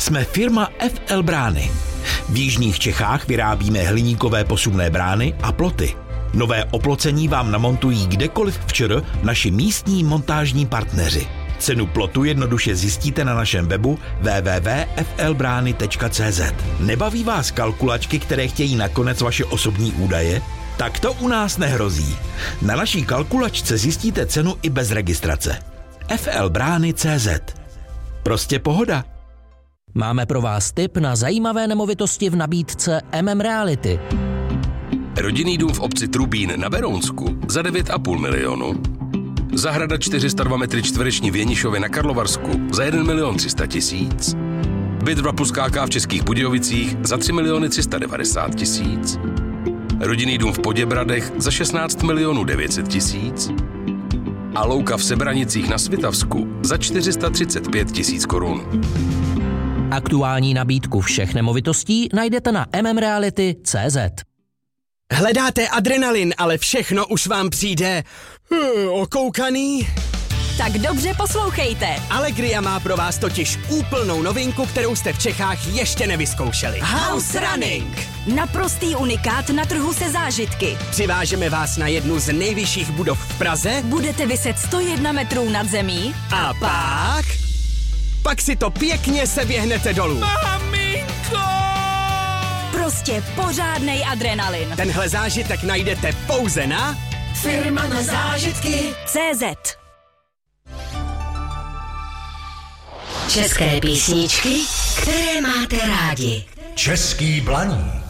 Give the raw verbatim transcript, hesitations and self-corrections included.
Jsme firma F L Brány. V jižních Čechách vyrábíme hliníkové posuvné brány a ploty. Nové oplocení vám namontují kdekoliv v ČR naši místní montážní partneři. Cenu plotu jednoduše zjistíte na našem webu w w w tečka f l brány tečka c z. Nebaví vás kalkulačky, které chtějí nakonec vaše osobní údaje? Tak to u nás nehrozí. Na naší kalkulačce zjistíte cenu i bez registrace. f l brány tečka c z. Prostě pohoda. Máme pro vás tip na zajímavé nemovitosti v nabídce M M Reality. Rodinný dům v obci Trubín na Berounsku za devět a půl milionu. Zahrada čtyři sta dva metry čtvereční v Jenišově na Karlovarsku za jeden milion tři sta tisíc. Byt v Rapuskákách v Českých Budějovicích za tři miliony tři sta devadesát tisíc. Rodinný dům v Poděbradech za šestnáct milionů devět set tisíc. A louka v Sebranicích na Svitavsku za čtyři sta třicet pět tisíc korun. Aktuální nabídku všech nemovitostí najdete na m m reality tečka c z. Hledáte adrenalin, ale všechno už vám přijde uh, okoukaný? Tak dobře poslouchejte. Allegria má pro vás totiž úplnou novinku, kterou jste v Čechách ještě nevyzkoušeli. House Running. Naprostý unikát na trhu se zážitky. Přivážeme vás na jednu z nejvyšších budov v Praze. Budete viset sto jedna metrů nad zemí. A pak... Pak si to pěkně seběhnete dolů. Maminko! Prostě pořádnej adrenalin. Tenhle zážitek najdete pouze na Firma na zážitky tečka cé zet. České písničky, které máte rádi. Český Blaník.